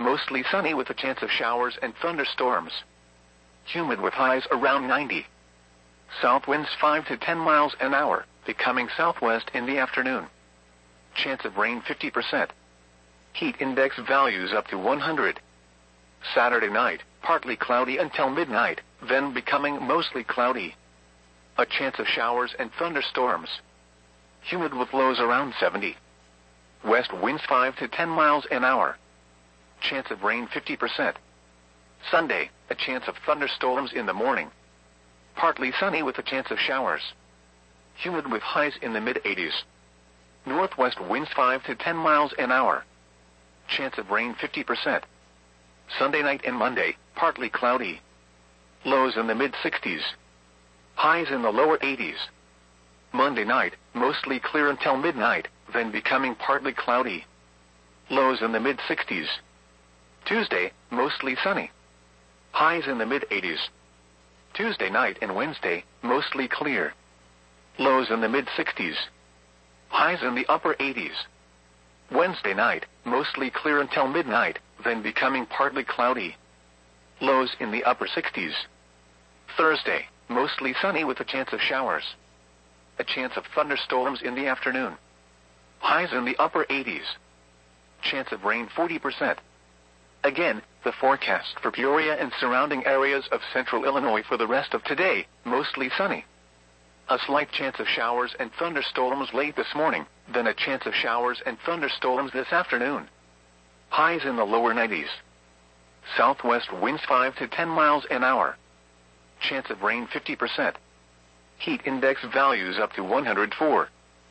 mostly sunny with a chance of showers and thunderstorms. Humid with highs around 90. South winds 5 to 10 miles an hour, becoming southwest in the afternoon. Chance of rain 50%. Heat index values up to 100. Saturday night, partly cloudy until midnight, then becoming mostly cloudy. A chance of showers and thunderstorms. Humid with lows around 70. West winds 5 to 10 miles an hour. Chance of rain 50%. Sunday, a chance of thunderstorms in the morning. Partly sunny with a chance of showers. Humid with highs in the mid-80s. Northwest winds 5 to 10 miles an hour. Chance of rain 50%. Sunday night and Monday, partly cloudy. Lows in the mid-60s. Highs in the lower 80s. Monday night, mostly clear until midnight, then becoming partly cloudy. Lows in the mid-60s. Tuesday, mostly sunny. Highs in the mid-80s. Tuesday night and Wednesday, mostly clear. Lows in the mid-60s. Highs in the upper 80s. Wednesday night, mostly clear until midnight, then becoming partly cloudy. Lows in the upper 60s. Thursday, mostly sunny with a chance of showers. A chance of thunderstorms in the afternoon. Highs in the upper 80s. Chance of rain 40%. Again, the forecast for Peoria and surrounding areas of central Illinois for the rest of today, mostly sunny. A slight chance of showers and thunderstorms late this morning, then a chance of showers and thunderstorms this afternoon. Highs in the lower 90s. Southwest winds 5 to 10 miles an hour. Chance of rain 50%. Heat index values up to 104.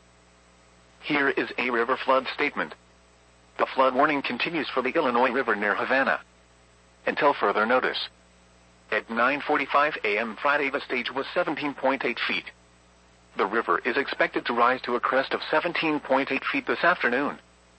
Here is a river flood statement. The flood warning continues for the Illinois River near Havana until further notice. At 9:45 a.m. Friday, the stage was 17.8 feet. The river is expected to rise to a crest of 17.8 feet this afternoon.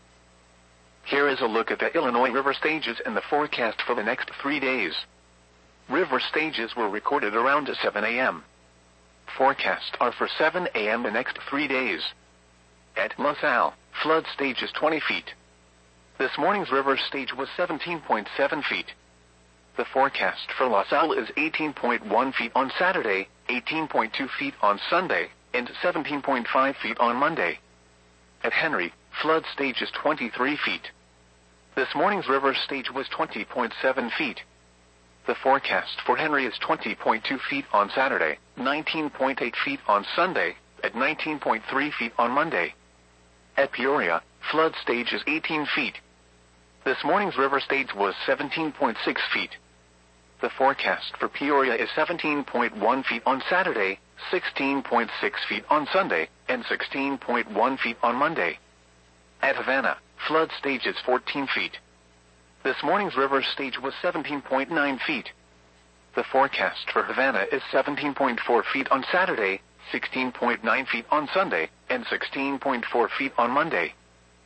Here is a look at the Illinois River stages and the forecast for the next 3 days. River stages were recorded around 7 a.m. Forecasts are for 7 a.m. the next 3 days. At LaSalle, flood stage is 20 feet. This morning's river stage was 17.7 feet. The forecast for LaSalle is 18.1 feet on Saturday, 18.2 feet on Sunday, and 17.5 feet on Monday. At Henry, flood stage is 23 feet. This morning's river stage was 20.7 feet. The forecast for Henry is 20.2 feet on Saturday, 19.8 feet on Sunday, at 19.3 feet on Monday. At Peoria, flood stage is 18 feet. This morning's river stage was 17.6 feet. The forecast for Peoria is 17.1 feet on Saturday, 16.6 feet on Sunday, and 16.1 feet on Monday. At Havana, flood stage is 14 feet. This morning's river stage was 17.9 feet. The forecast for Havana is 17.4 feet on Saturday, 16.9 feet on Sunday, and 16.4 feet on Monday.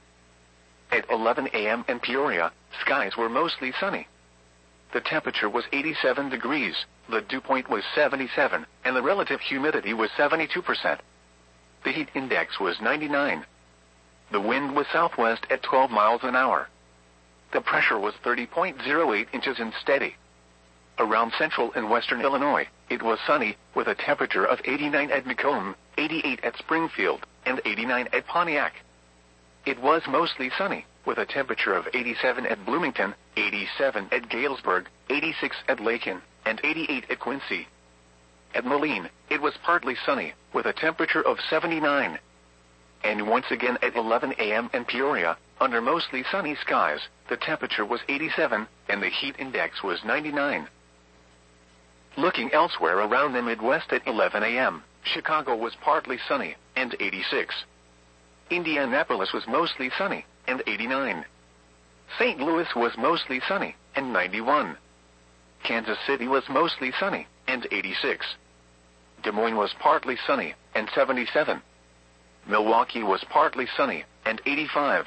At 11 a.m. in Peoria, skies were mostly sunny. The temperature was 87 degrees, the dew point was 77, and the relative humidity was 72%. The heat index was 99. The wind was southwest at 12 miles an hour. The pressure was 30.08 inches and steady. Around central and western Illinois, it was sunny, with a temperature of 89 at Macomb, 88 at Springfield, and 89 at Pontiac. It was mostly sunny, with a temperature of 87 at Bloomington, 87 at Galesburg, 86 at Lakin, and 88 at Quincy. At Moline, it was partly sunny, with a temperature of 79. And once again at 11 a.m. in Peoria, under mostly sunny skies, the temperature was 87, and the heat index was 99. Looking elsewhere around the Midwest at 11 a.m., Chicago was partly sunny, and 86. Indianapolis was mostly sunny, and 89. St. Louis was mostly sunny, and 91. Kansas City was mostly sunny, and 86. Des Moines was partly sunny, and 77. Milwaukee was partly sunny, and 85.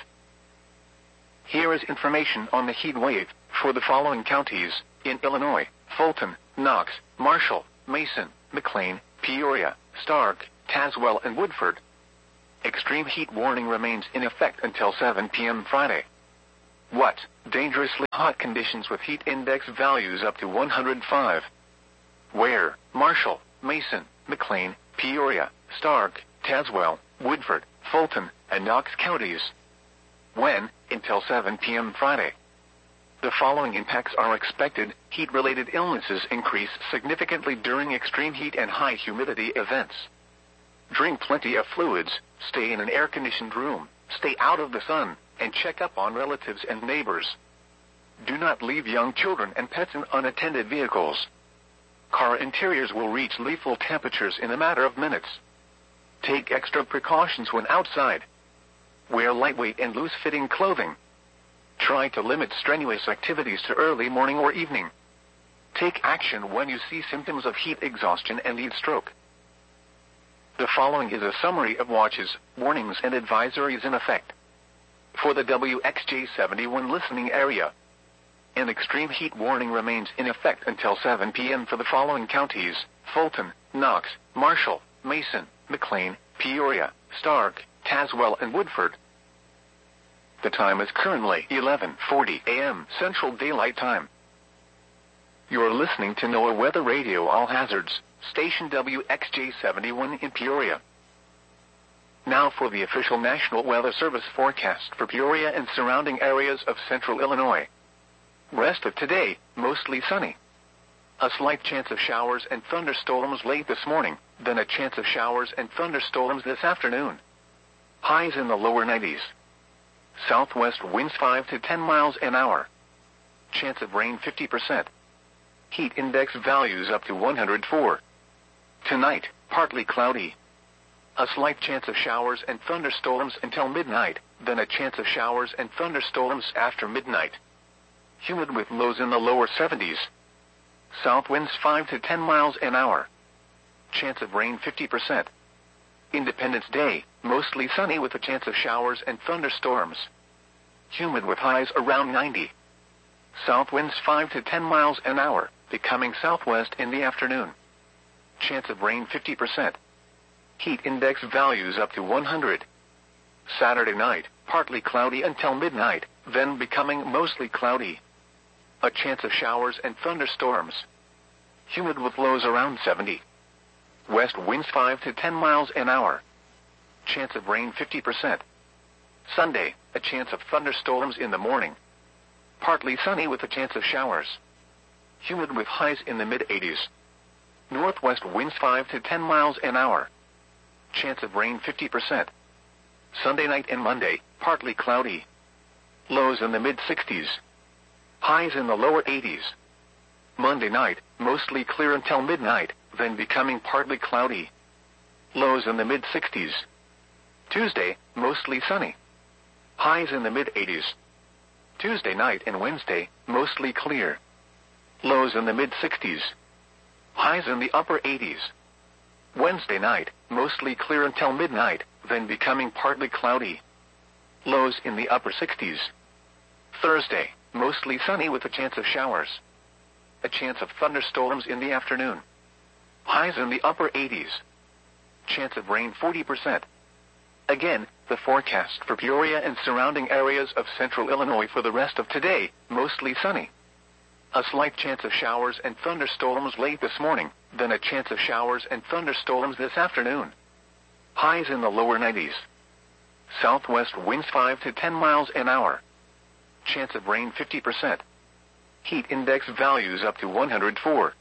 Here is information on the heat wave for the following counties in Illinois: Fulton, Knox, Marshall, Mason, McLean, Peoria, Stark, Tazewell, and Woodford. Extreme heat warning remains in effect until 7 p.m. Friday. What? Dangerously hot conditions with heat index values up to 105. Where? Marshall, Mason, McLean, Peoria, Stark, Tazewell, Woodford, Fulton, and Knox counties. When? Until 7 p.m. Friday. The following impacts are expected. Heat-related illnesses increase significantly during extreme heat and high humidity events. Drink plenty of fluids, stay in an air-conditioned room, stay out of the sun, and check up on relatives and neighbors. Do not leave young children and pets in unattended vehicles. Car interiors will reach lethal temperatures in a matter of minutes. Take extra precautions when outside. Wear lightweight and loose-fitting clothing. Try to limit strenuous activities to early morning or evening. Take action when you see symptoms of heat exhaustion and heat stroke. The following is a summary of watches, warnings, and advisories in effect. For the WXJ71 listening area, an extreme heat warning remains in effect until 7 p.m. for the following counties: Fulton, Knox, Marshall, Mason, McLean, Peoria, Stark, Tazewell, and Woodford. The time is currently 11:40 a.m. Central Daylight Time. You're listening to NOAA Weather Radio All Hazards, station WXJ71 in Peoria. Now for the official National Weather Service forecast for Peoria and surrounding areas of central Illinois. Rest of today, mostly sunny. A slight chance of showers and thunderstorms late this morning, then a chance of showers and thunderstorms this afternoon. Highs in the lower 90s. Southwest winds 5 to 10 miles an hour. Chance of rain 50%. Heat index values up to 104. Tonight, partly cloudy. A slight chance of showers and thunderstorms until midnight, then a chance of showers and thunderstorms after midnight. Humid with lows in the lower 70s. South winds 5 to 10 miles an hour. Chance of rain 50%. Independence Day, mostly sunny with a chance of showers and thunderstorms. Humid with highs around 90. South winds 5 to 10 miles an hour, becoming southwest in the afternoon. Chance of rain 50%. Heat index values up to 100. Saturday night, partly cloudy until midnight, then becoming mostly cloudy. A chance of showers and thunderstorms. Humid with lows around 70. West winds 5 to 10 miles an hour. Chance of rain 50%. Sunday, a chance of thunderstorms in the morning. Partly sunny with a chance of showers. Humid with highs in the mid-80s. Northwest winds 5 to 10 miles an hour. Chance of rain 50%. Sunday night and Monday, partly cloudy. Lows in the mid-60s. Highs in the lower 80s. Monday night, mostly clear until midnight, then becoming partly cloudy. Lows in the mid-60s. Tuesday, mostly sunny. Highs in the mid-80s. Tuesday night and Wednesday, mostly clear. Lows in the mid-60s. Highs in the upper 80s. Wednesday night, mostly clear until midnight, then becoming partly cloudy. Lows in the upper 60s. Thursday, mostly sunny with a chance of showers. A chance of thunderstorms in the afternoon. Highs in the upper 80s. Chance of rain 40%. Again, the forecast for Peoria and surrounding areas of central Illinois for the rest of today, mostly sunny. A slight chance of showers and thunderstorms late this morning, then a chance of showers and thunderstorms this afternoon. Highs in the lower 90s. Southwest winds 5 to 10 miles an hour. Chance of rain 50%. Heat index values up to 104.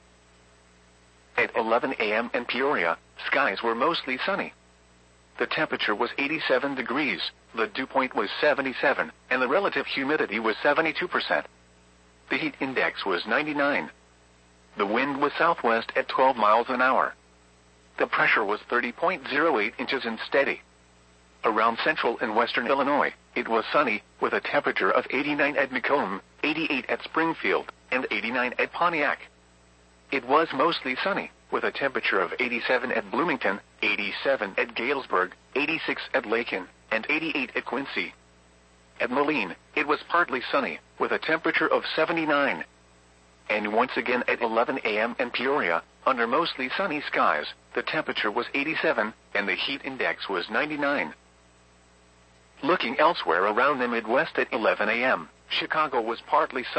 At 11 a.m. in Peoria, skies were mostly sunny. The temperature was 87 degrees, the dew point was 77, and the relative humidity was 72%. The heat index was 99. The wind was southwest at 12 miles an hour. The pressure was 30.08 inches and steady. Around central and western Illinois, it was sunny, with a temperature of 89 at Macomb, 88 at Springfield, and 89 at Pontiac. It was mostly sunny, with a temperature of 87 at Bloomington, 87 at Galesburg, 86 at Lakin, and 88 at Quincy. At Moline, it was partly sunny, with a temperature of 79. And once again at 11 a.m. in Peoria, under mostly sunny skies, the temperature was 87, and the heat index was 99. Looking elsewhere around the Midwest at 11 a.m., Chicago was partly sunny.